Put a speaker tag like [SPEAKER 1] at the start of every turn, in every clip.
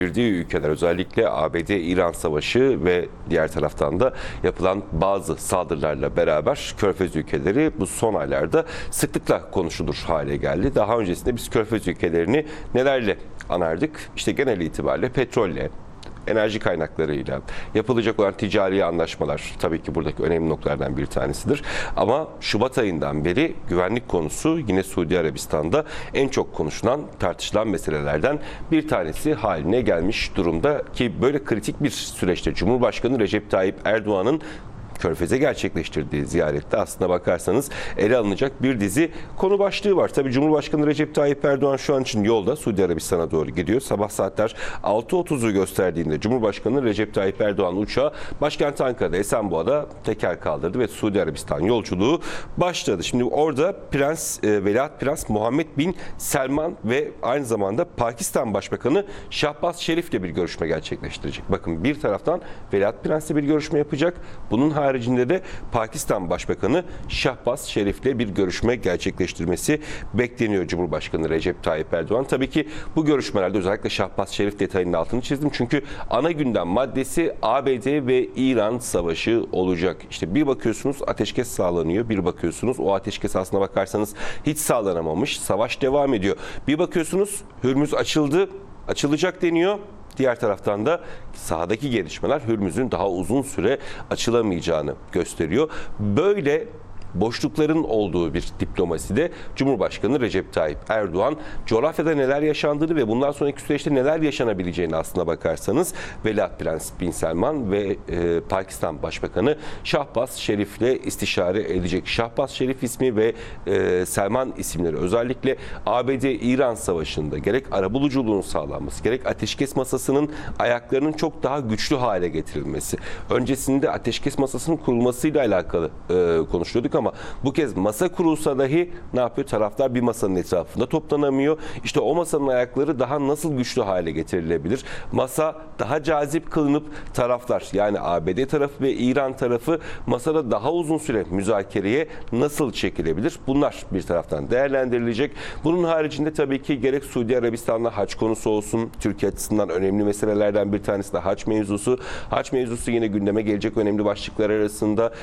[SPEAKER 1] girdiği ülkeler, özellikle ABD-İran savaşı ve diğer taraftan da yapılan bazı saldırılarla beraber Körfez ülkeleri bu son aylarda sıklıkla konuşulur hale geldi. Daha öncesinde biz Körfez ülkelerini nelerle anardık? İşte genel itibariyle petrolle, enerji kaynaklarıyla yapılacak olan ticari anlaşmalar tabii ki buradaki önemli noktalardan bir tanesidir. Ama Şubat ayından beri güvenlik konusu yine Suudi Arabistan'da en çok konuşulan, tartışılan meselelerden bir tanesi haline gelmiş durumda ki böyle kritik bir süreçte Cumhurbaşkanı Recep Tayyip Erdoğan'ın Körfez'e gerçekleştirdiği ziyarette aslına bakarsanız ele alınacak bir dizi konu başlığı var. Tabii Cumhurbaşkanı Recep Tayyip Erdoğan şu an için yolda Suudi Arabistan'a doğru gidiyor. Sabah saatler 6.30'u gösterdiğinde Cumhurbaşkanı Recep Tayyip Erdoğan uçağı başkent Ankara'da Esenboğa'da teker kaldırdı ve Suudi Arabistan yolculuğu başladı. Şimdi orada Veliaht Prens Muhammed Bin Selman ve aynı zamanda Pakistan Başbakanı Şahbaz Şerif'le bir görüşme gerçekleştirecek. Bakın bir taraftan Veliaht Prens'le bir görüşme yapacak. Bunun haricinde de Pakistan Başbakanı Şahbaz Şerif'le bir görüşme gerçekleştirmesi bekleniyor Cumhurbaşkanı Recep Tayyip Erdoğan. Tabii ki bu görüşmelerde özellikle Şahbaz Şerif detayının altını çizdim. Çünkü ana gündem maddesi ABD ve İran savaşı olacak. İşte bir bakıyorsunuz ateşkes sağlanıyor. Bir bakıyorsunuz o ateşkes aslına bakarsanız hiç sağlanamamış. Savaş devam ediyor. Bir bakıyorsunuz Hürmüz açıldı, açılacak deniyor. Diğer taraftan da sahadaki gelişmeler Hürmüz'ün daha uzun süre açılamayacağını gösteriyor. Böyle boşlukların olduğu bir diplomaside Cumhurbaşkanı Recep Tayyip Erdoğan coğrafyada neler yaşandığını ve bundan sonraki süreçte neler yaşanabileceğini aslına bakarsanız Veliaht Prens Bin Selman ve Pakistan Başbakanı Şahbaz Şerif'le istişare edecek. Şahbaz Şerif ismi ve Selman isimleri özellikle ABD-İran savaşında gerek arabuluculuğun sağlanması, gerek ateşkes masasının ayaklarının çok daha güçlü hale getirilmesi. Öncesinde ateşkes masasının kurulmasıyla alakalı konuşuyorduk ama bu kez masa kurulsa dahi ne yapıyor? Taraflar bir masanın etrafında toplanamıyor. İşte o masanın ayakları daha nasıl güçlü hale getirilebilir? Masa daha cazip kılınıp taraflar yani ABD tarafı ve İran tarafı masada daha uzun süre müzakereye nasıl çekilebilir? Bunlar bir taraftan değerlendirilecek. Bunun haricinde tabii ki gerek Suudi Arabistan'la hac konusu olsun, Türkiye açısından önemli meselelerden bir tanesi de hac mevzusu. Hac mevzusu yine gündeme gelecek önemli başlıklar arasında.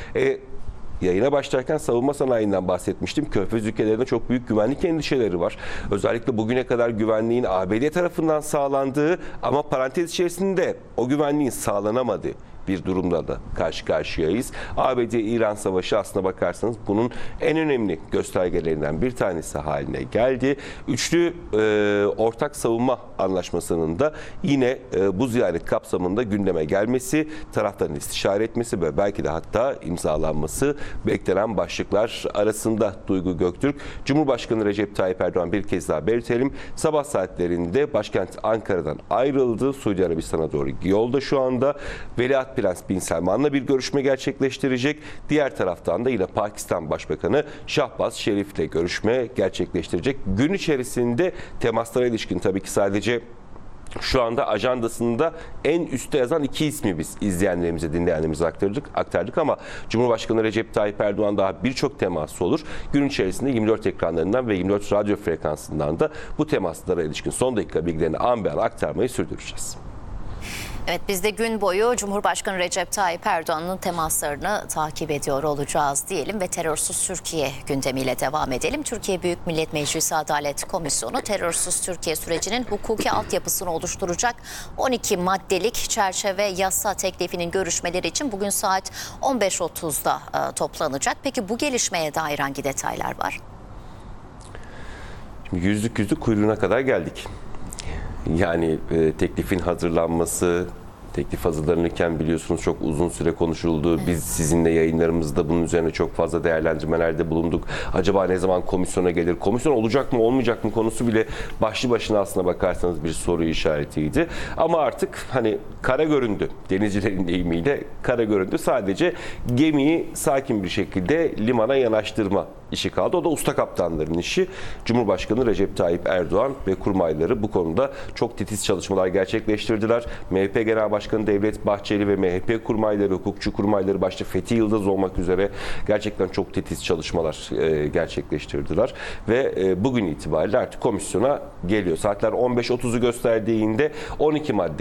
[SPEAKER 1] Yayına başlarken savunma sanayinden bahsetmiştim. Körfez ülkelerinde çok büyük güvenlik endişeleri var. Özellikle bugüne kadar güvenliğin ABD tarafından sağlandığı ama parantez içerisinde o güvenliğin sağlanamadığı bir durumda da karşı karşıyayız. ABD-İran savaşı aslına bakarsanız bunun en önemli göstergelerinden bir tanesi haline geldi. Üçlü ortak savunma anlaşmasının da yine bu ziyaret kapsamında gündeme gelmesi, tarafların istişare etmesi ve belki de hatta imzalanması beklenen başlıklar arasında. Duygu Göktürk, Cumhurbaşkanı Recep Tayyip Erdoğan bir kez daha belirtelim. Sabah saatlerinde başkent Ankara'dan ayrıldı. Suudi Arabistan'a doğru yolda şu anda. Veliaht Prens Bin Selman'la bir görüşme gerçekleştirecek. Diğer taraftan da yine Pakistan Başbakanı Şahbaz Şerif'le görüşme gerçekleştirecek. Gün içerisinde temaslara ilişkin tabii ki sadece şu anda ajandasında en üstte yazan iki ismi biz izleyenlerimize, dinleyenlerimize aktardık ama Cumhurbaşkanı Recep Tayyip Erdoğan daha birçok teması olur. Gün içerisinde 24 ekranlarından ve 24 radyo frekansından da bu temaslara ilişkin son dakika bilgilerini an be an aktarmayı sürdüreceğiz.
[SPEAKER 2] Evet, biz de gün boyu Cumhurbaşkanı Recep Tayyip Erdoğan'ın temaslarını takip ediyor olacağız diyelim ve terörsüz Türkiye gündemiyle devam edelim. Türkiye Büyük Millet Meclisi Adalet Komisyonu terörsüz Türkiye sürecinin hukuki altyapısını oluşturacak 12 maddelik çerçeve yasa teklifinin görüşmeleri için bugün saat 15.30'da toplanacak. Peki bu gelişmeye dair hangi detaylar var?
[SPEAKER 1] Şimdi yüzlük kuyruğuna kadar geldik. Yani teklifin hazırlanması, teklif hazırlanırken biliyorsunuz çok uzun süre konuşuldu. Biz sizinle yayınlarımızda bunun üzerine çok fazla değerlendirmelerde bulunduk. Acaba ne zaman komisyona gelir? Komisyon olacak mı, olmayacak mı konusu bile başlı başına aslına bakarsanız bir soru işaretiydi. Ama artık hani kara göründü. Denizcilerin deyimiyle kara göründü. Sadece gemiyi sakin bir şekilde limana yanaştırma işi kaldı. O da usta kaptanların işi. Cumhurbaşkanı Recep Tayyip Erdoğan ve kurmayları bu konuda çok titiz çalışmalar gerçekleştirdiler. MHP Genel Başkanı Devlet Bahçeli ve MHP kurmayları, hukukçu kurmayları başta Fethi Yıldız olmak üzere gerçekten çok titiz çalışmalar gerçekleştirdiler. Ve bugün itibariyle artık komisyona geliyor. Saatler 15.30'u gösterdiğinde 12 madde